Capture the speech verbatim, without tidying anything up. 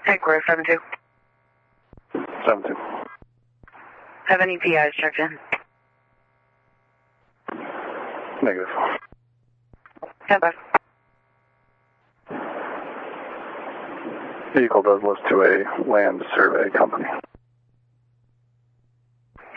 Headquarters, seven two. seven two. Have any P Is checked in? Negative. ten five. Vehicle does list to a land survey company.